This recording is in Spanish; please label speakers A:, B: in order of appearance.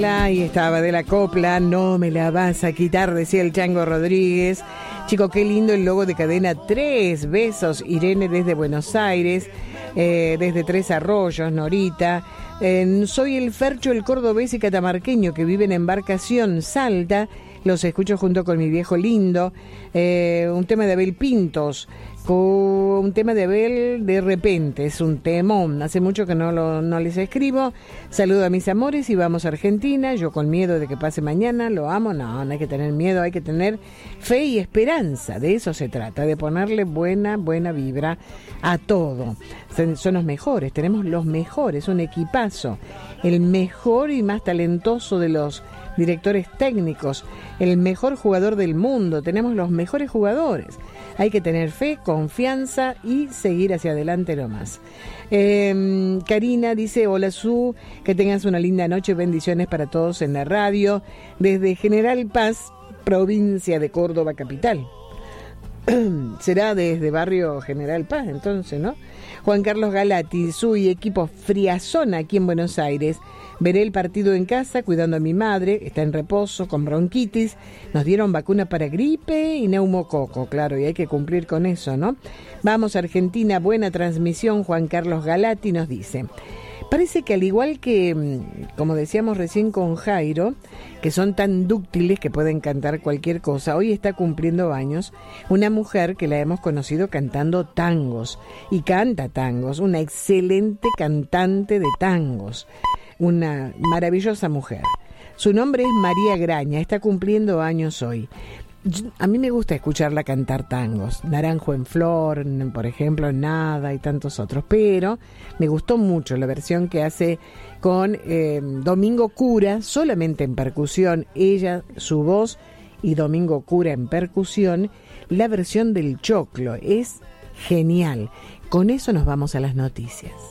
A: copla, y estaba de la copla, no me la vas a quitar, decía el Chango Rodríguez. Chico, qué lindo el logo de Cadena 3. Besos, Irene desde Buenos Aires, desde Tres Arroyos, Norita. Soy el Fercho, el cordobés y catamarqueño que vive en Embarcación, Salta. Los escucho junto con mi viejo lindo. Un tema de Abel Pintos. Un tema de Abel, De Repente, es un temón. Hace mucho que no les escribo. Saludo a mis amores y vamos a Argentina. Yo con miedo de que pase mañana, lo amo. No hay que tener miedo, hay que tener fe y esperanza. De eso se trata, de ponerle buena vibra a todo. Son los mejores, tenemos los mejores, un equipazo. El mejor y más talentoso de los directores técnicos, el mejor jugador del mundo. Tenemos los mejores jugadores. Hay que tener fe, confianza y seguir hacia adelante nomás. Karina dice: hola Su, que tengas una linda noche, bendiciones para todos en la radio, desde General Paz, provincia de Córdoba capital. Será desde barrio General Paz entonces, ¿no? Juan Carlos Galati, Su y equipo Friazón aquí en Buenos Aires. Veré el partido en casa cuidando a mi madre, está en reposo con bronquitis. Nos dieron vacuna para gripe y neumococo, claro, y hay que cumplir con eso, ¿no? Vamos a Argentina, buena transmisión. Juan Carlos Galati nos dice: parece que al igual que, como decíamos recién con Jairo, que son tan dúctiles que pueden cantar cualquier cosa, hoy está cumpliendo años una mujer que la hemos conocido cantando tangos, y canta tangos, una excelente cantante de tangos, una maravillosa mujer. Su nombre es María Graña, está cumpliendo años hoy. A mí me gusta escucharla cantar tangos, Naranjo en Flor, por ejemplo, Nada y tantos otros, pero me gustó mucho la versión que hace con Domingo Cura, solamente en percusión, ella, su voz, y Domingo Cura en percusión. La versión del Choclo es genial. Con eso nos vamos a las noticias.